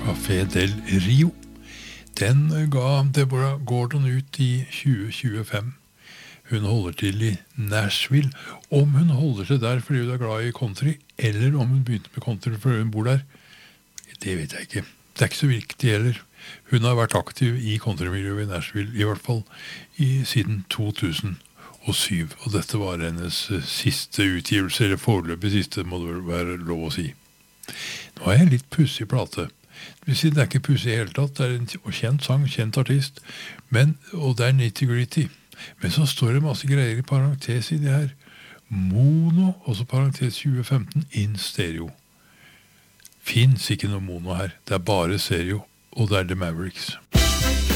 Café del Rio. Den ga Deborah Gordon ut i 2025. Hun holder til i Nashville. Om hun holder til der fordi hun glad i country, eller om hun begynte med country fordi hun bor der, det vet jeg ikke. Det ikke så viktig heller. Hun har vært aktiv i countrymiljøet i Nashville, i hvert fall siden 2007. Og dette var hennes siste utgivelse, eller foreløpig siste, må det være lov å si. Nå har jeg en litt pussig plate. Det vil si, det ikke pussig i hele tatt. Det en kjent sang, kjent artist, og det nitty-gritty. Men så står det masse greier i parentes i det her. Mono, også parentes 2015, in stereo. Finns ikke noe mono her. Det bare stereo, og det The Mavericks.